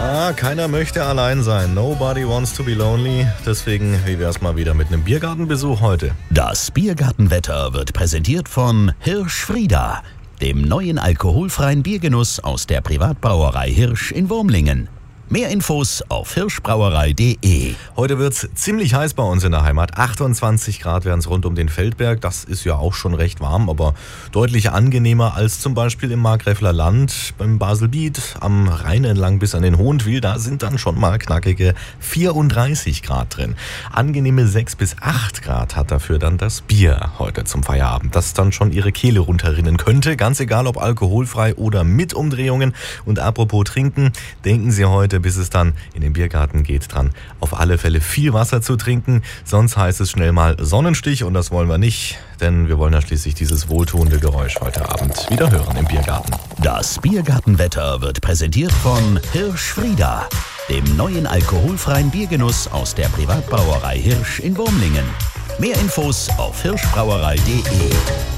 Ja, keiner möchte allein sein. Nobody wants to be lonely. Deswegen, wie wär's mal wieder mit einem Biergartenbesuch heute? Das Biergartenwetter wird präsentiert von Hirsch-Frieda, dem neuen alkoholfreien Biergenuss aus der Privatbrauerei Hirsch in Wurmlingen. Mehr Infos auf hirschbrauerei.de. Heute wird's ziemlich heiß bei uns in der Heimat. 28 Grad wären's rund um den Feldberg. Das ist ja auch schon recht warm, aber deutlich angenehmer als zum Beispiel im Markgräfler Land, beim Baselbiet, am Rhein entlang bis an den Hohenwil. Da sind dann schon mal knackige 34 Grad drin. Angenehme 6 bis 8 Grad hat dafür dann das Bier heute zum Feierabend, das dann schon Ihre Kehle runterrinnen könnte. Ganz egal, ob alkoholfrei oder mit Umdrehungen. Und apropos trinken, denken Sie heute, bis es dann in den Biergarten geht, dran, auf alle Fälle viel Wasser zu trinken. Sonst heißt es schnell mal Sonnenstich und das wollen wir nicht, denn wir wollen ja schließlich dieses wohltuende Geräusch heute Abend wieder hören im Biergarten. Das Biergartenwetter wird präsentiert von Hirsch-Frieda, dem neuen alkoholfreien Biergenuss aus der Privatbrauerei Hirsch in Wurmlingen. Mehr Infos auf hirschbrauerei.de.